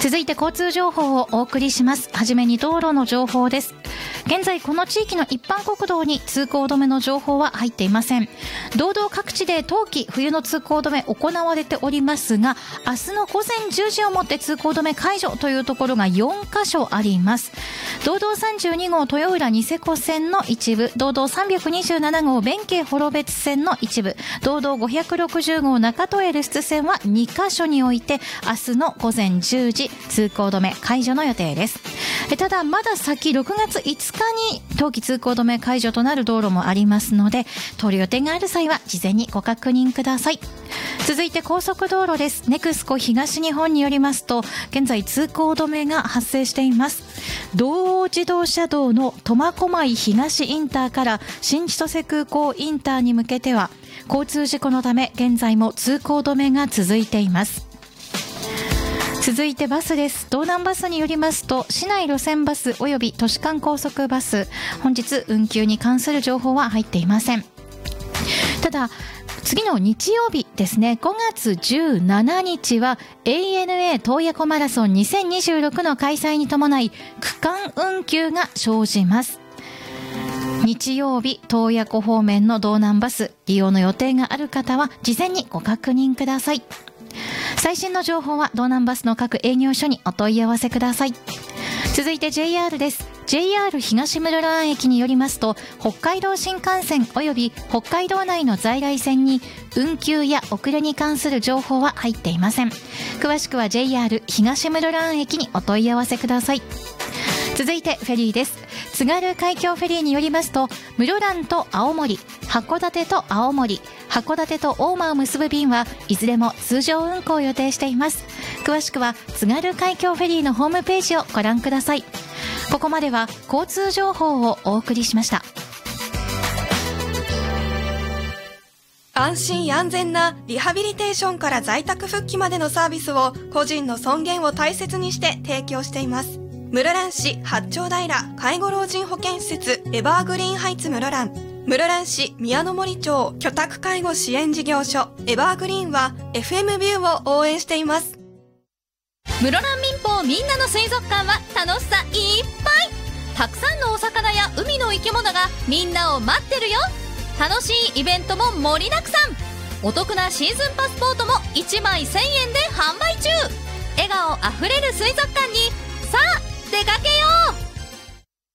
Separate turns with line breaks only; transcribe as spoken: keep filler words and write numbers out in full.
続いて交通情報をお送りします。はじめに道路の情報です。現在この地域の一般国道に通行止めの情報は入っていません。道道各地で冬季冬の通行止め行われておりますが、明日のごぜんじゅうじをもって通行止め解除というところがよんかしょあります。道道さんじゅうにごう豊浦ニセコ線の一部、道道さんびゃくにじゅうななごう弁慶幌別線の一部、道道ごひゃくろくじゅうごう中戸江留守線はにかしょにおいて明日のごぜんじゅうじ通行止め解除の予定です。ただまだ先ろくがついつかに冬季通行止め解除となる道路もありますので、通る予定がある際は事前にご確認ください。続いて高速道路です。ネクスコ東日本によりますと、現在通行止めが発生しています。道央自動車道の苫小牧東インターから新千歳空港インターに向けては交通事故のため現在も通行止めが続いています。続いてバスです。道南バスによりますと、市内路線バスおよび都市間高速バス、本日運休に関する情報は入っていません。ただ次の日曜日ですね、ごがつじゅうしちにちは エーエヌエー 洞爺湖マラソンにせんにじゅうろくの開催に伴い区間運休が生じます。日曜日洞爺湖方面の道南バス利用の予定がある方は事前にご確認ください。最新の情報は道南バスの各営業所にお問い合わせください。続いて ジェイアール です。 ジェイアール 東室蘭駅によりますと、北海道新幹線及び北海道内の在来線に運休や遅れに関する情報は入っていません。詳しくは ジェイアール 東室蘭駅にお問い合わせください。続いてフェリーです。津軽海峡フェリーによりますと、室蘭と青森、函館と青森、函館と大間を結ぶ便はいずれも通常運航を予定しています。詳しくは津軽海峡フェリーのホームページをご覧ください。ここまでは交通情報をお送りしました。
安心安全なリハビリテーションから在宅復帰までのサービスを個人の尊厳を大切にして提供しています。室蘭市八丁平介護老人保健施設エバーグリーンハイツ室蘭、室蘭市宮の森町居宅介護支援事業所エバーグリーンは エフエム ビューを応援しています。
室蘭民放みんなの水族館は楽しさいっぱい。たくさんのお魚や海の生き物がみんなを待ってるよ。楽しいイベントも盛りだくさん。お得なシーズンパスポートもいちまいせんえんで販売中。笑顔あふれる水族館にさあ出かけよう。